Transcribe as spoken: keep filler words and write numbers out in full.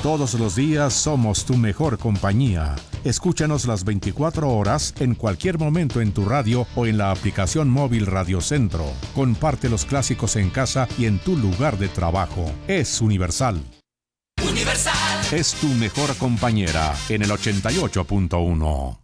Todos los días somos tu mejor compañía. Escúchanos las veinticuatro horas en cualquier momento en tu radio o en la aplicación móvil Radio Centro. Comparte los clásicos en casa y en tu lugar de trabajo. Es Universal. Universal. Es tu mejor compañera en el ochenta y ocho punto uno.